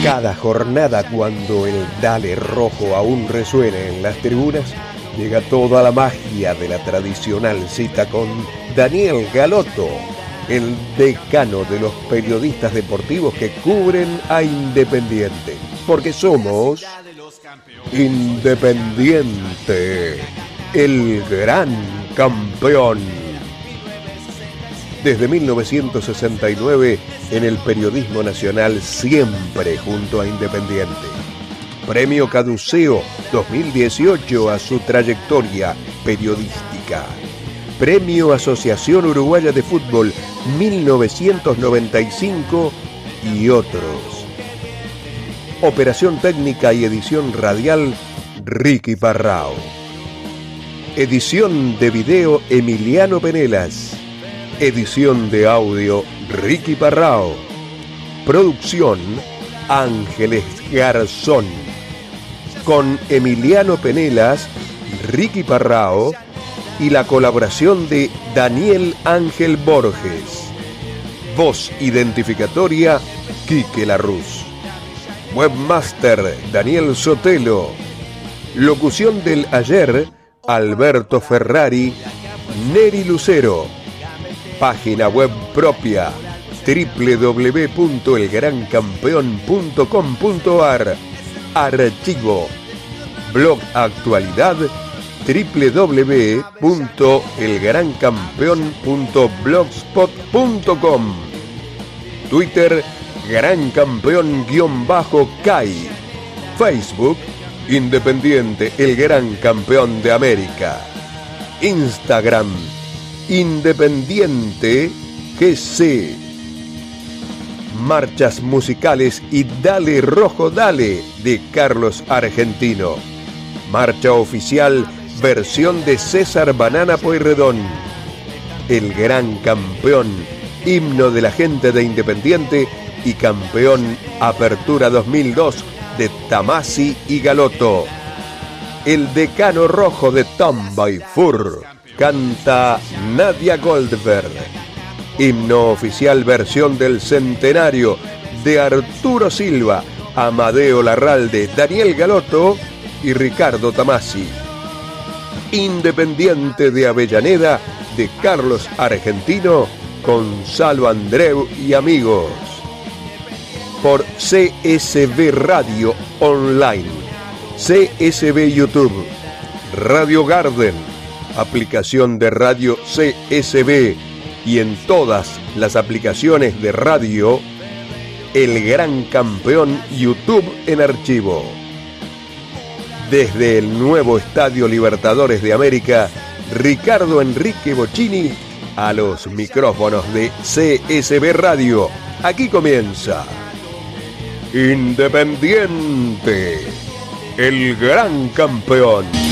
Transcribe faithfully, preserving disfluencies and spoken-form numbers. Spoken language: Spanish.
Cada jornada, cuando el Dale Rojo aún resuena en las tribunas, llega toda la magia de la tradicional cita con Daniel Galotto, el decano de los periodistas deportivos que cubren a Independiente. Porque somos Independiente, el gran campeón. Desde mil novecientos sesenta y nueve, en el periodismo nacional, siempre junto a Independiente. Premio Caduceo dos mil dieciocho a su trayectoria periodística. Premio Asociación Uruguaya de Fútbol mil novecientos noventa y cinco y otros. Operación técnica y edición radial, Ricky Parrao. Edición de video, Emiliano Penelas. Edición de audio, Ricky Parrao. Producción, Ángeles Garzón. Con Emiliano Penelas, Ricky Parrao y la colaboración de Daniel Ángel Borges. Voz identificatoria, Quique Larruz. Webmaster, Daniel Sotelo. Locución del ayer, Alberto Ferrari, Neri Lucero. Página web propia, doble u doble u doble u punto el gran campeón punto com punto a r. Archivo. Blog actualidad, doble u doble u doble u punto el gran campeón punto blogspot punto com. Twitter, Gran Campeón-Kai. Facebook, Independiente, el gran campeón de América. Instagram, Independiente G C. Marchas musicales y Dale Rojo Dale de Carlos Argentino. Marcha oficial, versión de César Banana Pueyrredón. El gran campeón, himno de la gente de Independiente y campeón Apertura dos mil dos de Tamasi y Galotto. El decano rojo de Tamba y Fur. Canta Nadia Goldberg. Himno oficial, versión del centenario de Arturo Silva, Amadeo Larralde, Daniel Galotto y Ricardo Tamasi. Independiente de Avellaneda de Carlos Argentino, Gonzalo Andreu y amigos. Por C S B Radio Online, C S B YouTube, Radio Garden, aplicación de radio C S B y en todas las aplicaciones de radio, El Gran Campeón YouTube en archivo. Desde el nuevo Estadio Libertadores de América, Ricardo Enrique Bocchini a los micrófonos de C S B Radio. Aquí comienza Independiente, el gran campeón.